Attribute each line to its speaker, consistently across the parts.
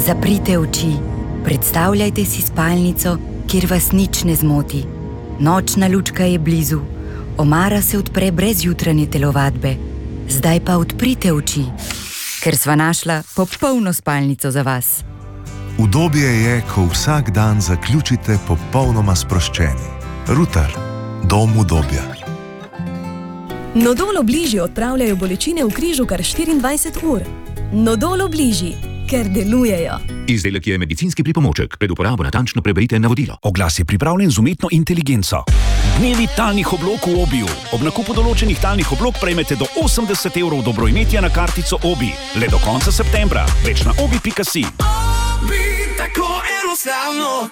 Speaker 1: Zaprite oči, predstavljajte si spalnico, kjer vas nič ne zmoti. Nočna lučka je blizu, omara se odpre brez jutranje telovadbe. Zdaj pa odprite oči, ker sva našla popolno spalnico za vas.
Speaker 2: Udobje je, ko vsak dan zaključite popolnoma sproščeni. Ruter, dom udobja.
Speaker 3: Nodol Obliži odpravljajo bolečine v križu kar 24 ur. Nodol Obliži, ker delujejo.
Speaker 4: Izdelek je medicinski pripomoček. Pred uporabo natančno preberite navodilo.
Speaker 5: Oglas je pripravljen z umetno inteligenco. Dnevi talnih oblog v Obiju. Ob nakupu določenih talnih oblog prejmete do 80 € dobroimetja na kartico Obi. Le do konca septembra. Več na obi.si.
Speaker 6: Obi, tako enostavno.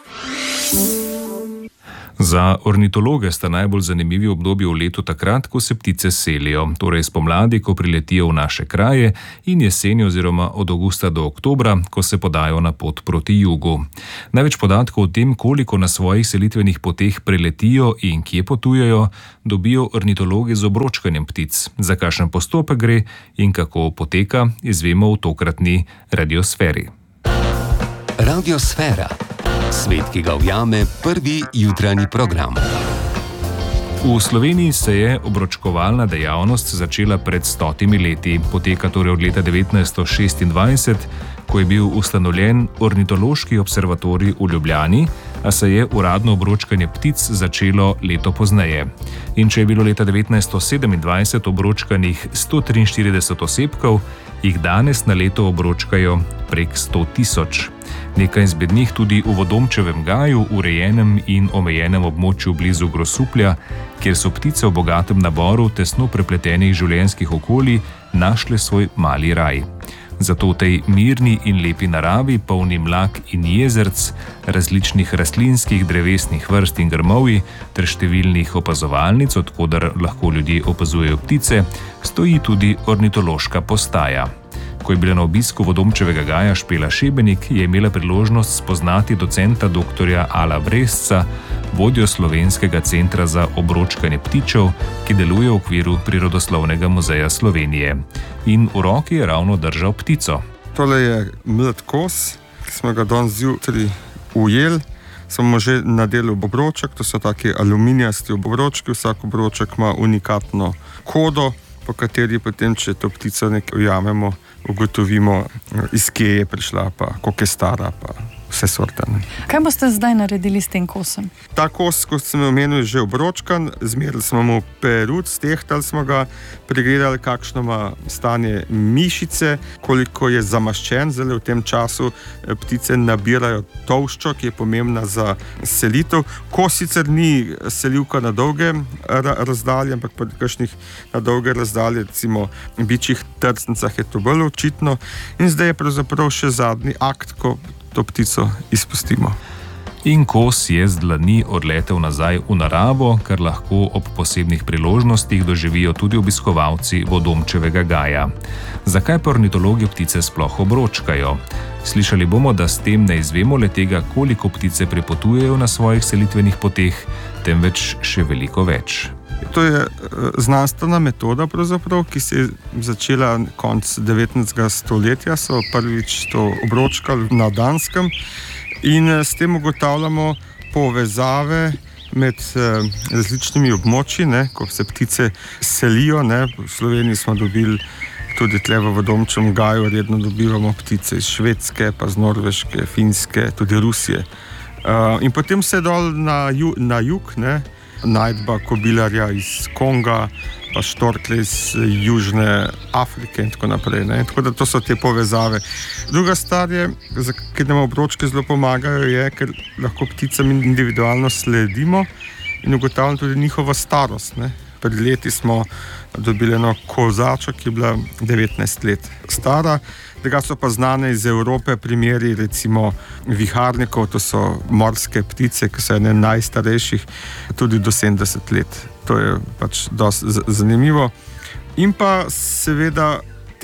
Speaker 7: Za ornitologe sta najbolj zanimivi obdobji v letu takrat, ko se ptice selijo, torej spomladi, ko priletijo v naše kraje, in jeseni oziroma od avgusta do oktobra, ko se podajo na pot proti jugu. Največ podatkov o tem, koliko na svojih selitvenih poteh preletijo in kje potujejo, dobijo ornitologi z obročkanjem ptic. Za kakšen postopek gre in kako poteka, izvemo v tokratni Radiosferi.
Speaker 8: Radiosfera. Svet, ki ga ujame prvi jutranji program.
Speaker 7: V Sloveniji se je obročkovalna dejavnost začela pred 100 leti. Poteka torej od leta 1926, ko je bil ustanovljen ornitološki observatorij v Ljubljani, a se je uradno obročkanje ptic začelo leto pozneje. In če je bilo leta 1927 obročkanih 143 osebkov, jih danes na leto obročkajo prek 100 000. Nekaj izmed njih tudi v Vodomčevem gaju, urejenem in omejenem območju blizu Grosuplja, kjer so ptice v bogatem naboru tesno prepletenih življenjskih okolij našle svoj mali raj. Zato v tej mirni in lepi naravi, polni mlak in jezerc, različnih rastlinskih, drevesnih vrst in grmovij ter številnih opazovalnic, od koder lahko ljudje opazujejo ptice, stoji tudi ornitološka postaja. Ko je bila na obisku Vodomčevega gaja Špela Šebenik, je imela priložnost spoznati docenta dr. Ala Bresca, vodjo Slovenskega centra za obročkanje ptičev, ki deluje v okviru Prirodoslovnega muzeja Slovenije. In v roki je ravno držal ptico.
Speaker 9: Tole je mlad kos, ki smo ga danes zjutraj ujeli. Smo že nadelali obroček, to so taki aluminijasti obročki, vsak obroček ima unikatno kodo, po kateri potem, če to ptico nekaj ujamemo, ugotovimo, iz kje je prišla, pa koliko je stara, pa vse sorte.
Speaker 10: Kaj boste zdaj naredili s tem kosom? Ta
Speaker 9: kos, kot sem omenil, je že obročkan, zmerili smo mu perut, stehtali smo ga, pregledali, kakšno ima stanje mišice, koliko je zamaščen. Zdaj v tem času ptice nabirajo tolščo, ki je pomembna za selitev. Kos sicer ni selivka na dolge razdalje, ampak po kakšnih na dolge razdalje, recimo bičjih trstnicah je to bolj očitno. In zdaj je pravzaprav še zadnji akt, ko to ptico izpustimo.
Speaker 7: In kos je z dlani odletel nazaj v naravo, kar lahko ob posebnih priložnostih doživijo tudi obiskovalci Vodomčevega gaja. Zakaj pa ornitologi ptice sploh obročkajo? Slišali bomo, da s tem ne izvemo le tega, koliko ptice prepotujejo na svojih selitvenih poteh, temveč še veliko več.
Speaker 9: To je znanstvena metoda, ki se je začela konec 19. stoletja, so prvič to obročkali na Danskem in s tem ugotavljamo povezave med različnimi območji, ko se ptice selijo. V Sloveniji smo dobili tudi tle v Vodomčevem gaju, redno dobivamo ptice iz Švedske, pa z Norveške, Finske, tudi Rusije. In potem se dol na jug, najdba kobilarja iz Konga, pa štorklje iz Južne Afrike in tako naprej. Tako da to so te povezave. Druga stvar je, ker nam obročke zelo pomagajo, je, ker lahko pticam individualno sledimo in ugotavljamo tudi njihovo starost. Pred leti smo dobili eno kozačo, ki je bila 19 let stara. Tega so pa znane iz Evrope primeri, recimo viharnikov, to so morske ptice, ki so ene najstarejših, tudi do 70 let. To je pač dosti zanimivo. In pa seveda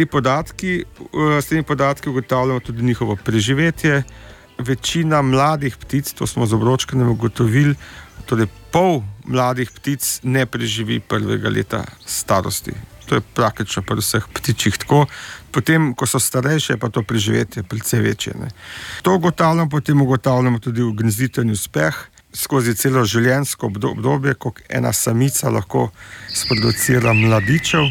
Speaker 9: s temi podatki ugotavljamo tudi njihovo preživetje. Večina mladih ptic, to smo z obročkanjem ugotovili, torej pol mladih ptic ne preživi prvega leta starosti. To je praktično pri vseh ptičih tako. Potem, ko so starejše, pa to preživetje precej večje. Ne. To potem ugotavljamo tudi v gnezditveni uspeh skozi celo življenjsko obdobje, ko ena samica lahko sproducira mladičev.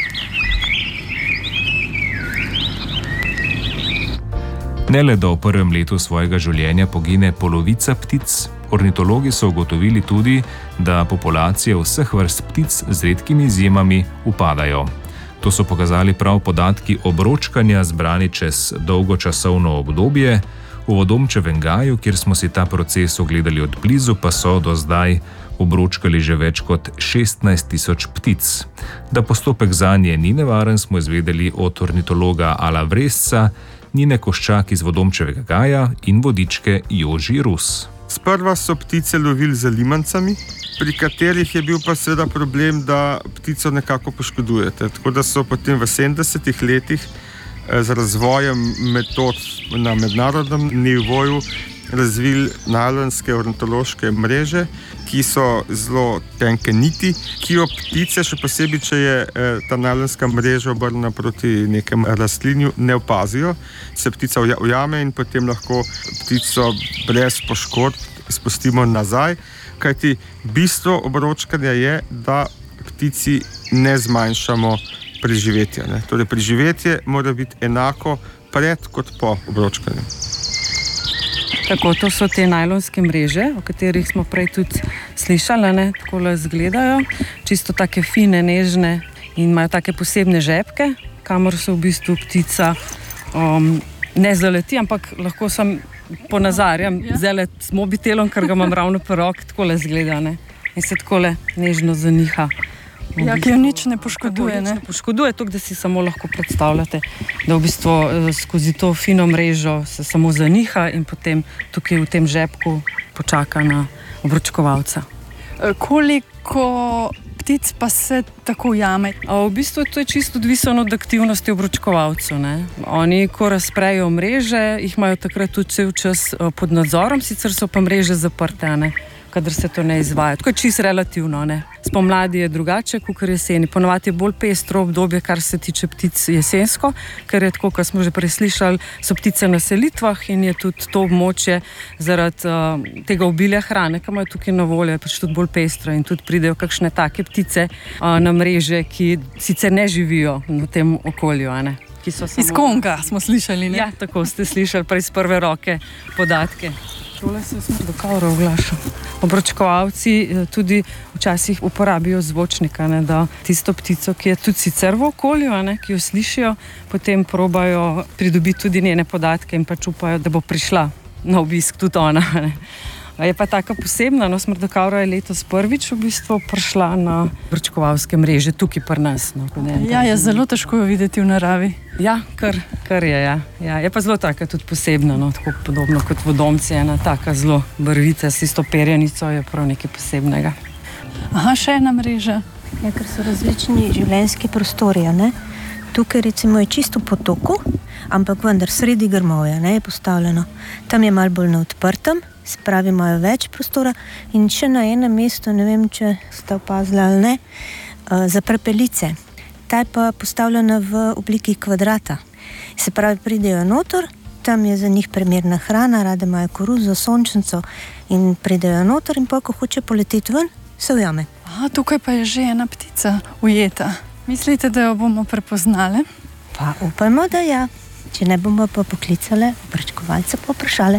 Speaker 7: Ne le da v prvem letu svojega življenja pogine polovica ptic, ornitologi so ugotovili tudi, da populacije vseh vrst ptic z redkimi izjemami upadajo. To so pokazali prav podatki obročkanja zbrani čez dolgo časovno obdobje. V Vodomčevem gaju, kjer smo si ta proces ogledali od blizu, pa so do zdaj obročkali že več kot 16.000 ptic. Da postopek zanje ni nevaren, smo izvedeli od ornitologa Ala Vresca, Nine Koščak iz Vodomčevega gaja in vodičke Joži Rus.
Speaker 9: Sprva so ptice lovili z limancami, pri katerih je bil pa seveda problem, da ptico nekako poškodujete. Tako da so potem v 70-ih letih z razvojem metod na mednarodnem nivoju razvili najlonske ornitološke mreže, ki so zelo tenke niti, ki jo ptice, še posebej, če je ta najlonska mreža obrnjena proti nekem rastlinju, ne opazijo. Se ptica ujame in potem lahko ptico brez poškodb spustimo nazaj, kajti bistvo obročkanja je, da ptici ne zmanjšamo preživetja. Ne? Torej, preživetje mora biti enako pred kot po obročkanju.
Speaker 11: Tako, to so te najlonske mreže, o katerih smo prej tudi slišali, ne? Takole izgledajo, čisto take fine, nežne in imajo take posebne žepke, kamor se v bistvu ptica ne zaleti, ampak lahko sem ponazarjam zelet s mobitelom, ker ga imam ravno pri roki, takole izgleda, ne? In se takole nežno zaniha.
Speaker 10: Ja, ki jo nič ne poškoduje, ne?
Speaker 11: Poškoduje to, da si samo lahko predstavljate, da v bistvu skozi to fino mrežo se samo zaniha in potem tukaj v tem žepku počaka na obročkovalca.
Speaker 10: Koliko ptic pa se tako ujame?
Speaker 11: V bistvu to je čisto odvisno od aktivnosti obročkovalcev, ne? Oni, ko razprejo mreže, jih imajo takrat tudi cel čas pod nadzorom, sicer so pa mreže zaprte, ne? Kadar se to ne izvaja. Tako je čisto relativno, ne. Spomladi je drugače, kakor jeseni. Ponovadi je bolj pestro obdobje, kar se tiče ptic jesensko, ker je tako, kot smo že prej slišali, so ptice na selitvah in je tudi to območje zaradi tega obilja hrane, ki imajo tukaj na voljo, je pač tudi bolj pestro in tudi pridejo kakšne take ptice na mreže, ki sicer ne živijo v tem okolju, ne.
Speaker 10: Iz Konga smo slišali, ne?
Speaker 11: Ja, tako ste slišali prej iz prve roke podatke. Šole se smrdo kavro oglašal. Obročkovalci tudi včasih uporabijo zvočnika, ne, da tisto ptico, ki je tudi sicer v okolju, ne, ki jo slišijo, potem probajo pridobiti tudi njene podatke in pač upajo, da bo prišla na obisk tudi ona. Ne. Je pa taka posebna, no, smrdokavra je letos prvič v bistvu prišla na obročkovalske mreže tukaj pri nas. No,
Speaker 10: ja, je zelo težko jo videti v naravi.
Speaker 11: Ja, kar je, ja. Ja, je pa zelo taka tudi posebna, no, tako podobno kot vodomci, ena taka zelo barvita, s tisto perjanico je prav nekaj posebnega.
Speaker 10: Aha, še ena mreža.
Speaker 12: Ja, ker so različni življenjski prostori, ne? Tukaj recimo je čisto potoku, ampak vendar sredi grmovja, ne, je postavljeno. Tam je malo bolj na odprtem, se pravi, imajo več prostora in še na enem mestu, ne vem, če ste opazili ali ne, za prepelice. Ta je pa postavljena v obliki kvadrata. Se pravi, pridejo noter, tam je za njih primerna hrana, rade imajo koruzo, sončnico in pridejo noter in pa, ko hoče poleteti ven, se ujame.
Speaker 10: Aha, tukaj pa je že ena ptica ujeta. Mislite, da jo bomo prepoznali?
Speaker 12: Pa upajmo, da ja. Če ne bomo pa poklicali, obročkovalce pa vprašali.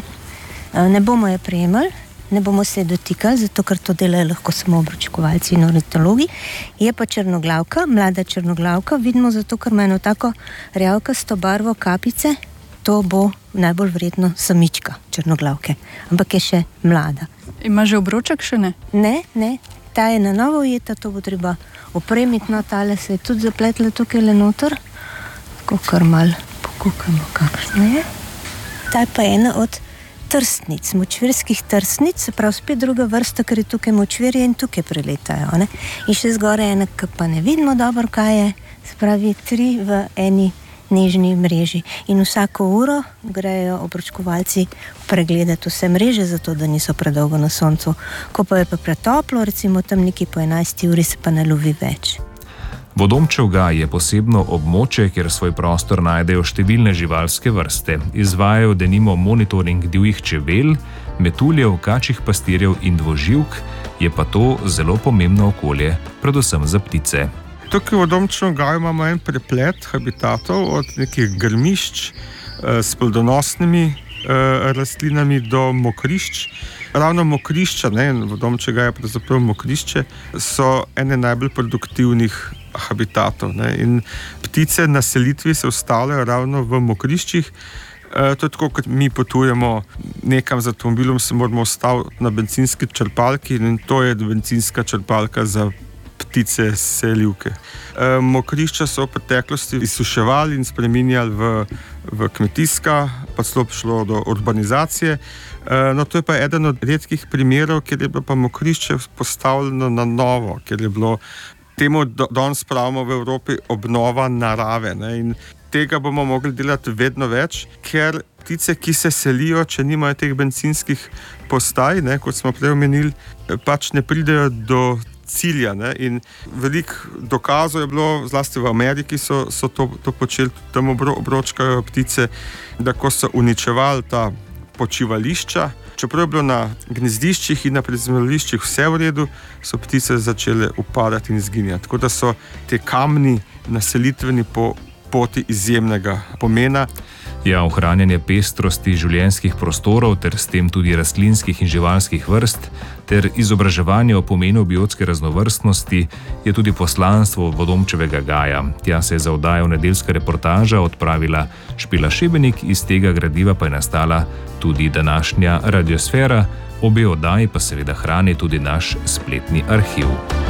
Speaker 12: Ne bomo je prijemali, ne bomo se dotikali, zato ker to delajo lahko samo obročkovalci in ornitologi. Je pa črnoglavka, mlada črnoglavka, vidimo zato, ker ima eno tako rjavkasto barvo kapice, to bo najbolj verjetno samička črnoglavke, ampak je še mlada.
Speaker 10: Ima že obroček še ne?
Speaker 12: Ne, ta je na novo ujeta, to bo treba opremiti, no, tale se je tudi zapletla tukaj le noter, tako kar malo pokukamo, kakšno je. Ta je pa ena od trstnic, močvirskih trstnic, se pravi spet druga vrsta, ker je tukaj močvirje in tukaj preletajo, ne? In še zgoraj ena, ki pa ne vidimo dobro, kaj je, se pravi 3 v eni nežni mreži. In vsako uro grejo obročkovalci pregledati vse mreže, zato da niso predolgo na soncu. Ko pa je pa pretoplo, recimo tam nekje po 11. uri se pa ne lovi več.
Speaker 7: Vodomčev gaj je posebno območje, kjer svoj prostor najdejo številne živalske vrste. Izvajajo denimo monitoring divjih čebel, metuljev, kačjih pastirjev in dvoživk, je pa to zelo pomembno okolje, predvsem za ptice.
Speaker 9: Tukaj v Vodomčevem gaju imamo en preplet habitatov od nekih grmišč s plodonosnimi rastlinami do mokrišč. Ravno mokrišča, Vodomčev gaj je pravzaprav mokrišče, so ene najbolj produktivnih habitatov. In ptice na selitvi se ustavljajo ravno v mokriščih. To je tako, kot mi potujemo nekam z avtomobilom, se moramo ustaviti na bencinski črpalki in to je bencinska črpalka za ptice selivke. Mokrišča so v preteklosti izsuševali in spreminjali v kmetijska, pa celo šlo do urbanizacije. No, to je pa eden od redkih primerov, kjer je bilo pa mokrišče postavljeno na novo, kjer je bilo temu danes pravimo v Evropi obnova narave. In tega bomo mogli delati vedno več, ker ptice, ki se selijo, če nimajo teh bencinskih postaj, kot smo prej omenili, pač ne pridejo do cilja. In veliko dokazov je bilo, zlasti v Ameriki so to počeli, tam obročkajo ptice, da ko so uničevali ta počivališča, čeprav je bilo na gnezdiščih in na prizemališčih vse v redu, so ptice začele upadati in izginjati. Tako da so te kamni naselitveni poti izjemnega pomena.
Speaker 7: Ja, ohranjanje pestrosti življenjskih prostorov ter s tem tudi rastlinskih in živalskih vrst ter izobraževanje o pomenu biotske raznovrstnosti je tudi poslanstvo Vodomčevega gaja. Tja se je za oddajo Nedeljska reportaža odpravila Špela Šebenik, iz tega gradiva pa je nastala tudi današnja Radiosfera, obe oddaji pa seveda hrani tudi naš spletni arhiv.